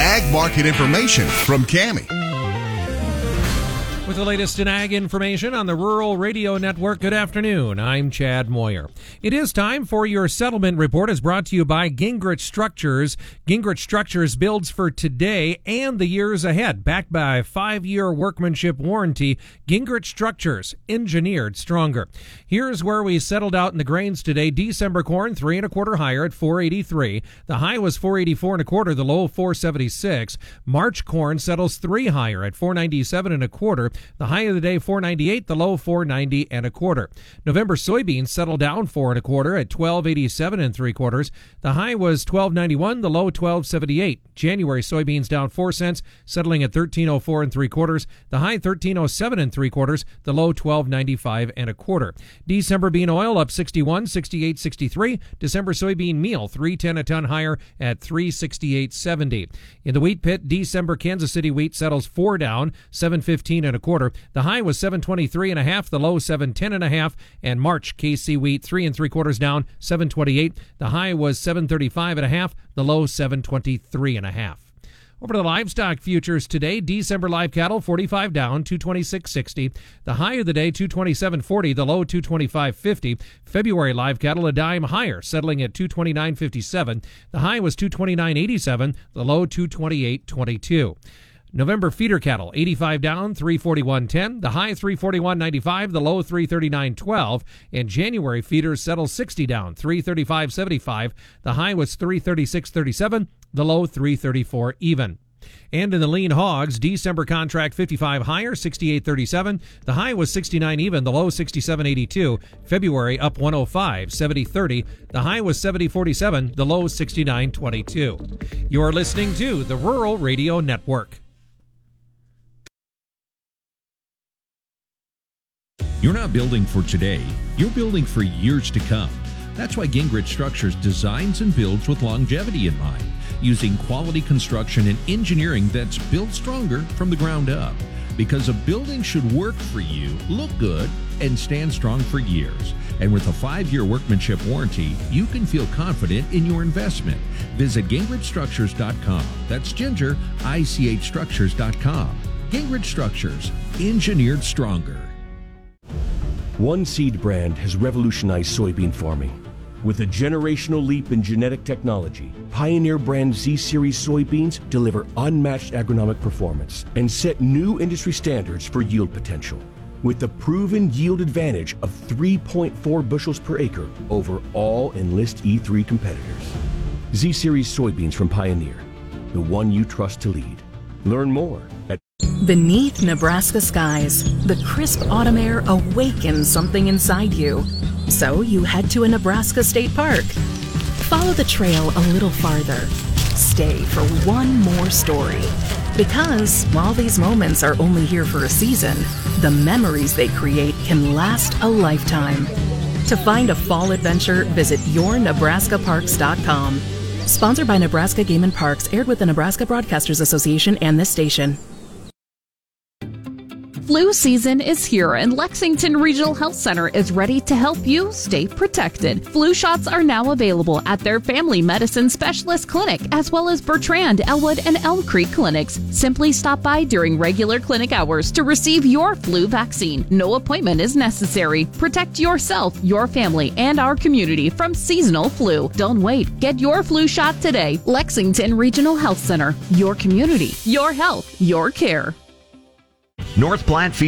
ag market information from Cammie. With the latest in ag information on the Rural Radio Network, good afternoon. I'm Chad Moyer. It is time for your settlement report, as brought to you by Gingrich Structures. Gingrich Structures builds for today and the years ahead. Backed by a 5-year workmanship warranty, Gingrich Structures, engineered stronger. Here's where we settled out in the grains today. December corn, 3 1/4 higher at 483. The high was 484 1/4, the low 476. March corn settles 3 higher at 497 1/4. The high of the day, 498, the low 490 1/4. November soybeans settled down 4 1/4 at 1287 3/4. The high was 1291, the low 1278. January soybeans down 4 cents, settling at 1304 3/4. The high 1307 3/4, the low 1295 1/4. December bean oil up 61, 68, 63. December soybean meal 310 a ton higher at 368.70. In the wheat pit, December Kansas City wheat settles 4 down, 715 1/4. The high was 723 1/2, the low 710 1/2, and March KC wheat 3 3/4 down, 728. The high was 735 1/2, the low 723 1/2. Over to the livestock futures today. December live cattle 45 down, 226.60. The high of the day 227.40, the low 225.50. February live cattle a dime higher, settling at 229.57. The high was 229.87, the low 228.22. November feeder cattle, 85 down, 341.10. The high 341.95, the low 339.12. And January feeders settle 60 down, 335.75. The high was 336.37, the low 334 even. And in the lean hogs, December contract 55 higher, 68.37. The high was 69 even, the low 67.82. February up 105, 70.30. The high was 70.47, the low 69.22. You're listening to the Rural Radio Network. You're not building for today, you're building for years to come. That's why Gingrich Structures designs and builds with longevity in mind, using quality construction and engineering that's built stronger from the ground up. Because a building should work for you, look good, and stand strong for years. And with a 5-year workmanship warranty, you can feel confident in your investment. Visit GingrichStructures.com. That's Ginger, ICHStructures.com. Gingrich Structures, engineered stronger. One seed brand has revolutionized soybean farming. With a generational leap in genetic technology, Pioneer brand Z-Series soybeans deliver unmatched agronomic performance and set new industry standards for yield potential. With the proven yield advantage of 3.4 bushels per acre over all Enlist E3 competitors. Z-Series soybeans from Pioneer, the one you trust to lead. Learn more at Beneath Nebraska skies, the crisp autumn air awakens something inside you. So you head to a Nebraska state park. Follow the trail a little farther. Stay for one more story. Because while these moments are only here for a season, the memories they create can last a lifetime. To find a fall adventure, visit yournebraskaparks.com. Sponsored by Nebraska Game and Parks, aired with the Nebraska Broadcasters Association and this station. Flu season is here, and Lexington Regional Health Center is ready to help you stay protected. Flu shots are now available at their Family Medicine Specialist Clinic, as well as Bertrand, Elwood, and Elm Creek clinics. Simply stop by during regular clinic hours to receive your flu vaccine. No appointment is necessary. Protect yourself, your family, and our community from seasonal flu. Don't wait. Get your flu shot today. Lexington Regional Health Center. Your community, your health, your care. North Platte